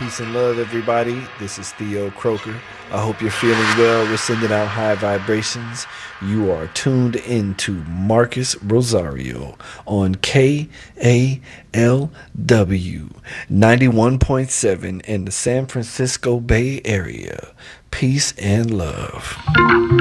Peace and love, everybody. This is Theo Croker. I hope you're feeling well. We're sending out high vibrations. You are tuned into Marcus Rosario on KALW 91.7 in the San Francisco Bay Area. Peace and love.